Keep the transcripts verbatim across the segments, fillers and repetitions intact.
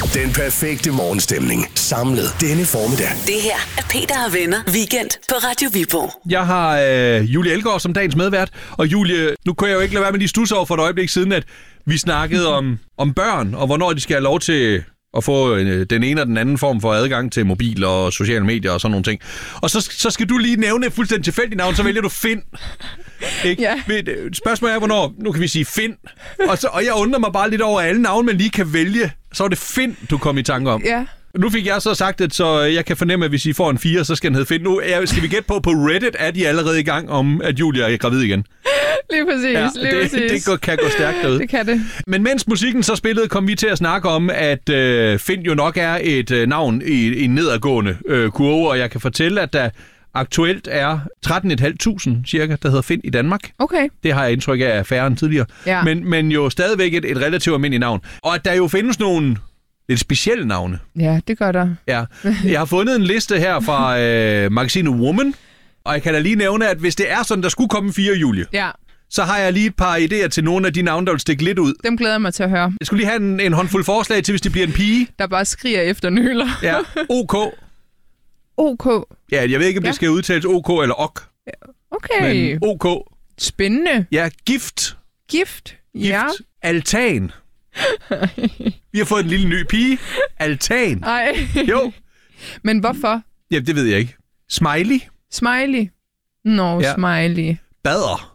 Den perfekte morgenstemning samlet denne formiddag. Det her er Peter og Venner Weekend på Radio Viborg. Jeg har øh, Julie Elgaard som dagens medvært. Og Julie, nu kunne jeg jo ikke lade være med de stusser over for et øjeblik siden, at vi snakkede om, om børn, og hvornår de skal have lov til at få øh, den ene og den anden form for adgang til mobil og sociale medier og sådan nogle ting. Og så, så skal du lige nævne et fuldstændig tilfældigt navn, så vælger du Finn. Ikke? Ja. Spørgsmålet er, hvornår, nu kan vi sige Finn. Og, så, og jeg undrer mig bare lidt over alle navne, man lige kan vælge. Så er det Finn, du kom i tanke om. Ja. Nu fik jeg så sagt det, så jeg kan fornemme, at hvis I får en fire, så skal den hedde Finn. Nu skal vi gætte på, på Reddit er de allerede i gang om, at Julia er gravid igen. Lige præcis, ja, lige det, præcis. Det går, kan gå stærkt derude. Det kan det. Men mens musikken så spillede, kom vi til at snakke om, at øh, Finn jo nok er et øh, navn i, i en nedadgående øh, kurve, og jeg kan fortælle, at der aktuelt er tretten tusind fem hundrede cirka, der hedder Finn i Danmark. Okay. Det har jeg indtryk af er færre end tidligere. Ja. Men, men jo stadigvæk et, et relativt almindeligt navn. Og at der jo findes nogle lidt specielle navne. Ja, det gør der. Ja. Jeg har fundet en liste her fra øh, magasinet Woman, og jeg kan da lige nævne, at hvis det er sådan, der skulle komme fire, Julie, Ja. så har jeg lige et par idéer til nogle af de navne, der vil stikke lidt ud. Dem glæder jeg mig til at høre. Jeg skulle lige have en, en håndfuld forslag til, hvis det bliver en pige. Der bare skriger efter nøler. Ja, OK. OK. Ja, jeg ved ikke, om ja. det skal udtales OK eller OK. Okay. Men OK. Spændende. Ja, gift. Gift. Gift. Ja. Altan. Vi har fået en lille ny pige. Altan. Ej. Jo. Men hvorfor? Ja, det ved jeg ikke. Smiley. Smiley. Nå, Ja. smiley. Bader.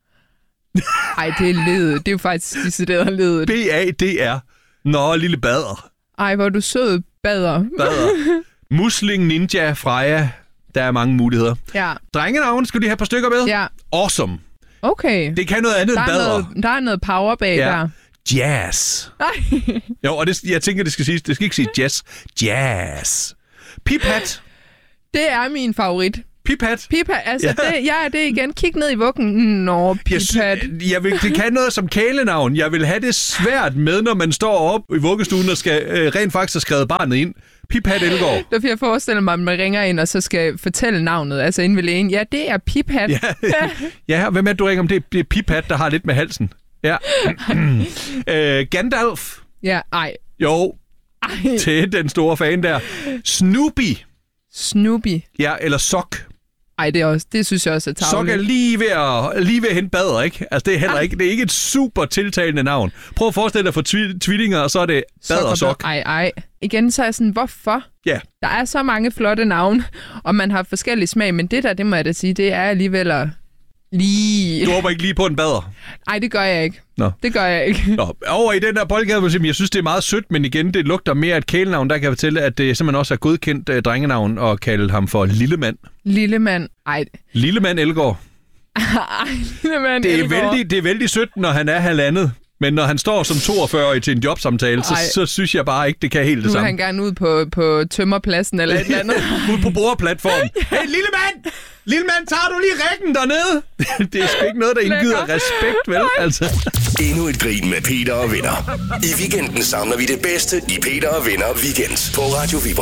Ej, det er ledet. Det er jo faktisk decideret ledet. B A D R. Nå, lille bader. Ej, hvor er du sød, bader. Bader. Musling, ninja, Freja. Der er mange muligheder. Ja. Drengenavn, skal du lige have et par stykker med? Ja. Awesome. Okay. Det kan noget andet der end er bader. noget, der er noget power bag Ja. der. Jazz. Ej. Jo, og det, jeg tænker, det skal siges. Det skal ikke sige jazz. Jazz. Piphat. Det er min favorit. Piphat. Piphat, altså, Ja. det, ja, det er igen. Kig ned i vuggen. Nå, Jeg, sy- Piphat. jeg vil, det kan noget som kælenavn. Jeg vil have det svært med, når man står op i vuggestuen og skal øh, rent faktisk have skrevet barnet ind. Piphat Elgaard. Det er fordi, jeg forestiller mig, at man ringer ind og så skal fortælle navnet, altså inden ved lægen. Ja, det er Piphat. Ja, ja, og hvem er det, du ringer om? Det er, det er Piphat, der har lidt med halsen. Ja. øh, Gandalf. Ja, ej. Jo, Ej. til den store fan der. Snoopy. Snoopy. Ja, eller Sok. Ej, det, er også, det synes jeg også er Sok tarveligt. er lige ved at, lige ved at hente bader, ikke? Altså, det er heller ikke, det er ikke et super tiltalende navn. Prøv at forestille dig for twi- tvillinger, og så er det bader og Sok. Ej, ej. Igen, så er jeg sådan, hvorfor? Ja. Der er så mange flotte navne, og man har forskellige smag, men det der, det må jeg da sige, det er alligevel at lige... Du håber ikke lige på en bader. Ej, det gør jeg ikke. Nå. Det gør jeg ikke. Nå, over i den der boldgade, vil jeg sige, jeg synes, det er meget sødt, men igen, det lugter mere af et kælenavn. Der kan jeg fortælle, at det simpelthen også er godkendt uh, drengenavn at kalde ham for Lillemand. Lillemand. Ej. Lillemand Elgaard. Ej, Lillemand Det er, Elgaard. vældig, det er vældig sødt, når han er halvandet. Men når han står som toogfyrre-årig til en jobsamtale, så, så synes jeg bare ikke, det kan helt det Nu er samme. han gerne ud på, på tømmerpladsen eller et eller andet. Ude på boreplatformen. Hey, lille mand! Lille mand, tager du lige rækken dernede? Det er sgu ikke noget, der indgyder respekt, vel? Altså. Endnu et grin med Peter og Venner. I weekenden samler vi det bedste i Peter og Venner Weekend på Radio Viborg.